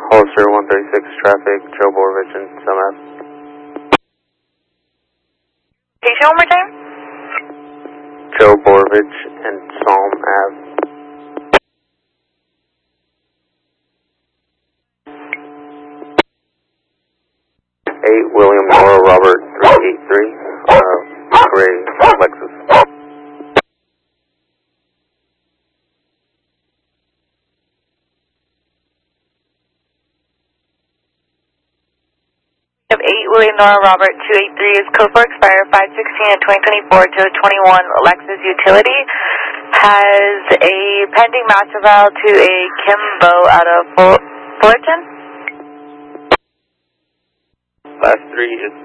Hollister 136 traffic, Joe Borovich and Some Ave. Station one more time? Joe Borovich and Psalm Ave. 8 William Nora Robert 383, gray Lexus. Of 8 William Nora Robert 283 is code for expire 516 and 2024 to 21 Lexus Utility. Has a pending match eval to a Kimbo out of Fullerton. Last 3 is